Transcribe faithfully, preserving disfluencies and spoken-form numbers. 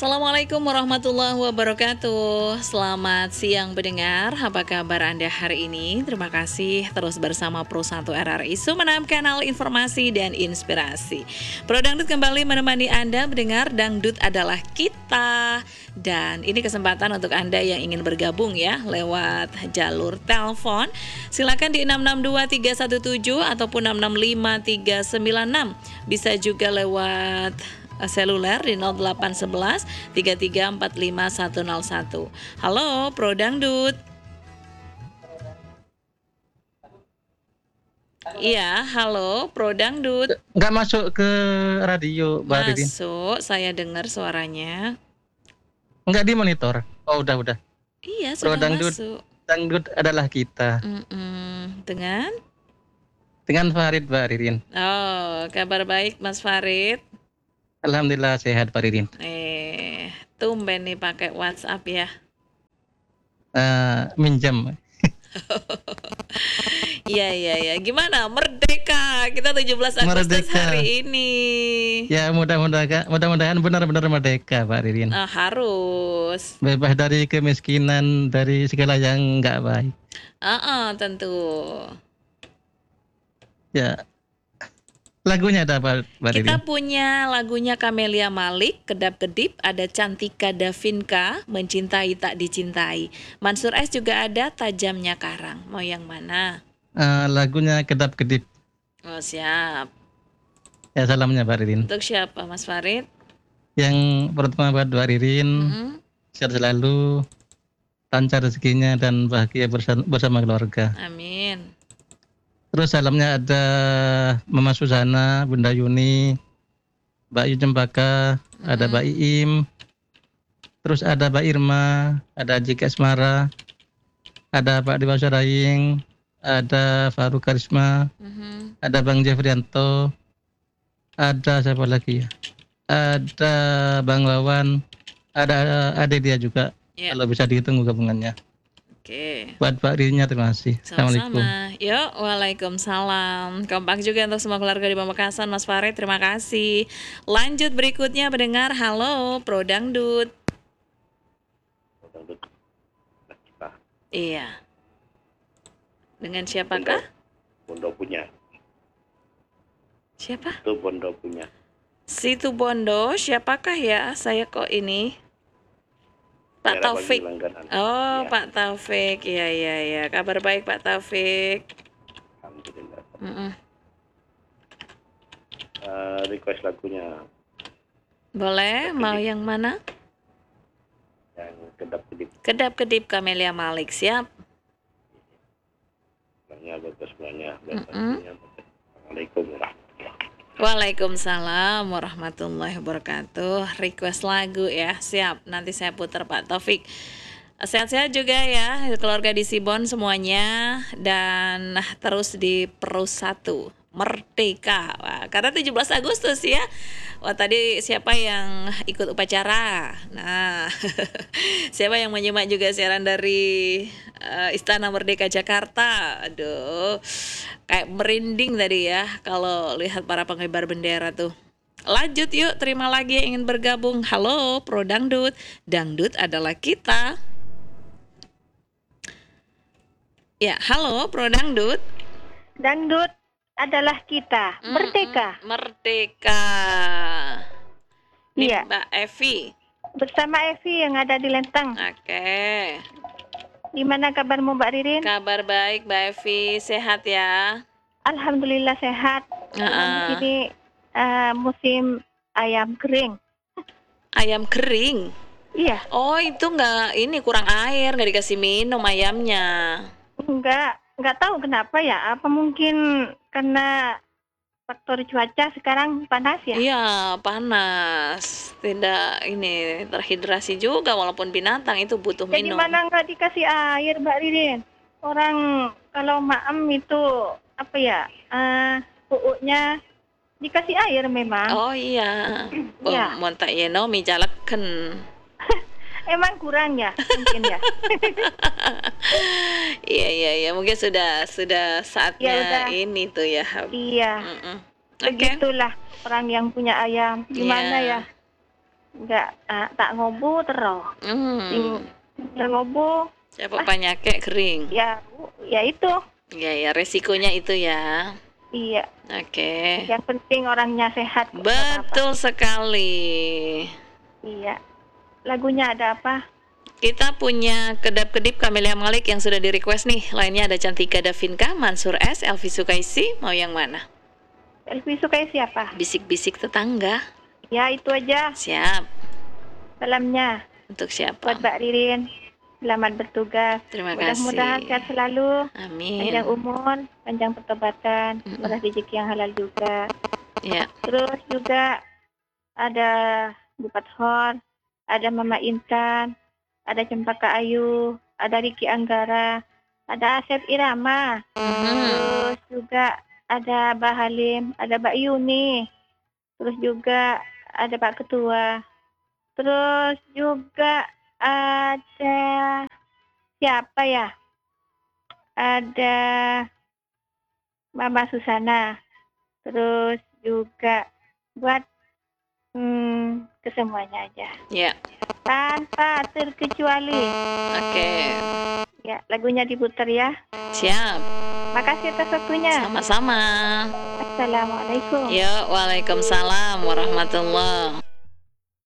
Assalamualaikum warahmatullahi wabarakatuh. Selamat siang pendengar, apa kabar Anda hari ini? Terima kasih terus bersama Pro satu R R I Sumeneb, kanal informasi dan inspirasi. Pro Dangdut kembali menemani Anda mendengar Dangdut adalah kita. Dan ini kesempatan untuk Anda yang ingin bergabung ya lewat jalur telepon. Silakan di enam enam dua tiga satu tujuh ataupun enam enam lima tiga sembilan enam. Bisa juga lewat seluler di nol delapan satu satu tiga tiga empat lima satu nol satu. Halo Pro Dangdut. Iya, halo Pro Dangdut. Nggak masuk ke radio, Mbak Ririn? Masuk, saya dengar suaranya. Nggak di monitor? Oh, udah, udah. Iya, Pro sudah Dangdut, masuk. Dangdut adalah kita. Mm-mm. Dengan? Dengan Farid, Mbak Ririn. Oh, kabar baik Mas Farid. Alhamdulillah sehat, Pak Ririn. Eh, tumben nih pakai WhatsApp ya. Uh, minjam. Iya, iya, iya. Gimana? Merdeka. Kita tujuh belas Agustus Merdeka. hari ini. Ya, mudah-mudahan mudah-mudahan benar-benar merdeka, Pak Ririn. Oh, harus. Bebas dari kemiskinan, dari segala yang nggak baik. Uh-uh, tentu. Ya. Lagunya ada apa, Mbak Kita Ririn? punya lagunya Camelia Malik, Kedap-Kedip, ada Cantika Davinka, Mencintai Tak Dicintai. Mansur S juga ada Tajamnya Karang. Mau yang mana? Uh, lagunya Kedap-Kedip. Oh, siap. Ya, salamnya, Mbak Ririn. Untuk siapa, Mas Farid? Yang pertama buat Mbak Ririn, Mm-hmm. sehat selalu, lancar rezekinya dan bahagia bersama, bersama keluarga. Amin. Terus salamnya ada Mama Susana, Bunda Yuni, Mbak Yu Cempaka, mm-hmm. ada Mbak Iim, terus ada Mbak Irma, ada Jika Asmara, ada Pak Dewa Saraing, ada Faruk Karisma, mm-hmm. ada Bang Jeffrianto, ada siapa lagi ya? Ada Bang Wawan, ada Ade dia juga. Yeah. Kalau bisa dihitung gabungannya. Oke. Buat Pak Ririnnya terima kasih. Assalamualaikum. Sama-sama. Yuk, waalaikumsalam. Kompak juga untuk semua keluarga di Pamekasan, Mas Farid. Terima kasih. Lanjut berikutnya pendengar. Halo, Pro Dangdut. Pro Dangdut. Kita. Iya. Dengan siapakah? Bondo, Bondo punya. Siapa? Itu Bondo punya. Situ Bondo, siapakah ya? Saya kok ini Pak Daerah Taufik. Oh, ya. Pak Taufik. Iya, iya, iya. Kabar baik Pak Taufik. Alhamdulillah. Mm-mm. Uh, request lagunya. Boleh, Kedap mau kedip. Yang mana? Yang Kedap-Kedip. Kedap-Kedip Camelia Malik, siap. Semuanya bagus semuanya. Mm-mm. Assalamualaikum warahmatullahi. Waalaikumsalam warahmatullahi wabarakatuh. Request lagu ya, siap. Nanti saya putar Pak Taufik. Sehat-sehat juga ya keluarga di Sibon semuanya. Dan terus di Pro satu Merdeka. Wah, karena tujuh belas Agustus ya. Wah, tadi siapa yang ikut upacara? Nah, siapa yang menyimak juga siaran dari uh, Istana Merdeka Jakarta? Aduh, kayak merinding tadi ya kalau lihat para pengibar bendera tuh. Lanjut yuk, terima lagi yang ingin bergabung. Halo, Pro Dangdut. Dangdut adalah kita. Ya, halo Pro Dangdut. Dangdut adalah kita. Merdeka. Mm-mm, merdeka. Ini iya. Mbak Evi. Bersama Evi yang ada di Lenteng. Oke. Gimana kabarmu Mbak Ririn? Kabar baik Mbak Evi, sehat ya? Alhamdulillah sehat. Uh-uh. Ini uh, musim ayam kering. Ayam kering? Iya. Oh, itu nggak, ini kurang air, nggak dikasih minum ayamnya. Enggak, enggak tahu kenapa ya. Apa mungkin karena faktor cuaca sekarang panas ya? Iya, panas. Tidak ini terhidrasi juga walaupun binatang itu butuh Jadi minum. Jadi mana nggak dikasih air Mbak Ririn? Orang kalau maem itu apa ya? Uh, puuknya dikasih air memang. Oh iya. Oh, ya. Mun tak yeno mi jaleken. Emang kurang ya mungkin ya. Iya iya iya mungkin sudah sudah saatnya ya, ini tuh ya. Iya. Mm-mm. Begitulah okay. Orang yang punya ayam gimana yeah. ya. nggak ah, tak ngobo terus. Hmm. Sing nggak ngobo Siapa penyakit kering? ya ya itu. Ya ya resikonya itu ya. Iya, Oke. yang penting orangnya sehat. kok, nggak apa-apa. Betul sekali. Iya. Lagunya ada apa? Kita punya kedap-kedip Camelia Malik yang sudah di-request nih. Lainnya ada Cantika Davinka, Mansur S, Elvi Sukaisi. Mau yang mana? Elvi sukai siapa? Bisik-bisik tetangga. Ya itu aja Siap. salamnya Untuk siapa? buat Mbak Ririn. Selamat bertugas. Terima Mudah-mudahan kasih. sehat selalu, Amin. panjang umur, panjang pertobatan, Mm-mm. murah rezeki yang halal juga. Ya. Terus juga ada Bupat Hor, ada Mama Intan, ada Cempaka Ayu, ada Riki Anggara, ada Asep Irama, Mhm. terus juga ada Mbak Halim, ada Mbak Yuni, terus juga ada Pak Ketua, terus juga ada siapa ya? Ada Mama Susana, terus juga buat hmm, kesemuanya aja, Ya. tanpa terkecuali. Oke. Ya, lagunya diputar ya. Siap. Makasih atas waktunya. Sama-sama. Assalamualaikum. Ya, waalaikumsalam warahmatullahi